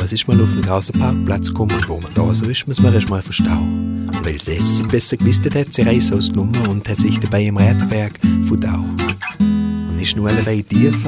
es ist mal auf einen großen Parkplatz gekommen und wo man da so ist, muss man erst mal verstauen. Und weil es besser gewusst hat, sie Reise ausgenommen und hat sich dabei im Räderwerk verdau. Und ist nur alle weit tiefer